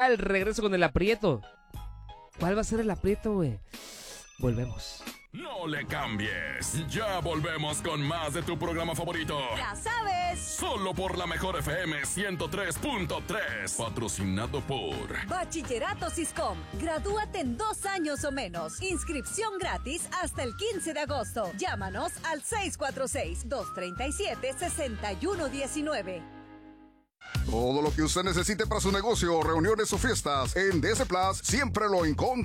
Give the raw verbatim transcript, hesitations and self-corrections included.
el regreso con el aprieto. ¿Cuál va a ser el aprieto, güey? Volvemos. No le cambies. Ya volvemos con más de tu programa favorito. Ya sabes. Solo por la mejor F M ciento tres punto tres. Patrocinado por Bachillerato Siscom. Gradúate en dos años o menos. Inscripción gratis hasta el quince de agosto. Llámanos al seis cuatro seis, dos tres siete, seis uno uno nueve. Todo lo que usted necesite para su negocio, reuniones o fiestas, en D S Plus siempre lo encontrará.